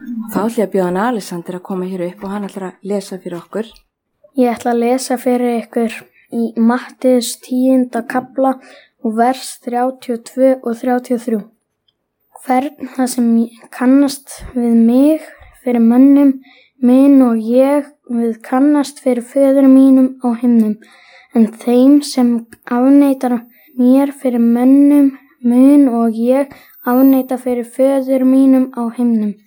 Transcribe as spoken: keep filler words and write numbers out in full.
Þá ætla ég að bjóða hann Alexander að koma hér upp og hann ætlar að lesa fyrir okkur. Ég ætla að lesa fyrir ykkur í Mattheus tíunda kafla og vers þrjátíu og tvö og þrjátíu og þrjú. Hvern það sem kannast við mig fyrir mönnum minn og ég við kannast fyrir föður mínum á himnum, en þeim sem afneitar mér fyrir mönnum mun og ég afneita fyrir föður mínum á himnum.